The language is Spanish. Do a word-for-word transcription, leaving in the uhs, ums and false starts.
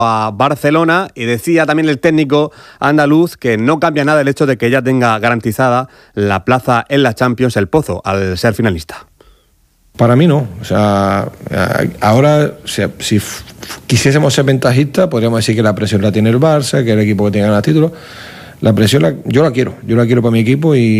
a Barcelona, y decía también el técnico andaluz que no cambia nada el hecho de que ya tenga garantizada la plaza en la Champions el Pozo al ser finalista. Para mí no, o sea, ahora si, si quisiésemos ser ventajistas podríamos decir que la presión la tiene el Barça, que es el equipo que tiene ganas títulos. La presión la, yo la quiero, yo la quiero para mi equipo y